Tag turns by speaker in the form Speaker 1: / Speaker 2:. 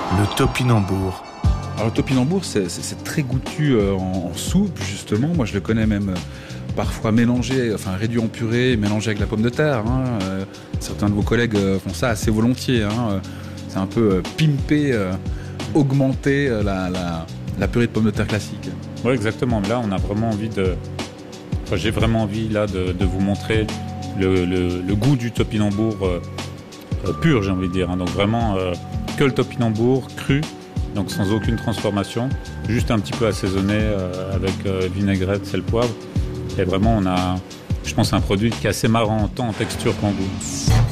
Speaker 1: le topinambour.
Speaker 2: Alors le topinambour, c'est très goûtu en soupe, justement. Moi, je le connais même parfois mélangé, enfin réduit en purée, mélangé avec la pomme de terre. Certains de vos collègues font ça assez volontiers. C'est un peu pimpé, augmenter la purée de pommes de terre classique.
Speaker 3: Oui, exactement. Là, on a vraiment envie j'ai vraiment envie là de vous montrer le goût du topinambour pur, j'ai envie de dire. Donc vraiment que le topinambour cru, donc sans aucune transformation, juste un petit peu assaisonné avec vinaigrette, sel, poivre. Et vraiment, on a, je pense, un produit qui est assez marrant tant en texture qu'en goût.